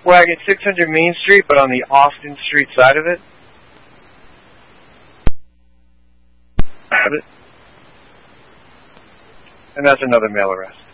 Wagon 600 Main Street, but on the Austin Street side of it. And that's another mail arrest.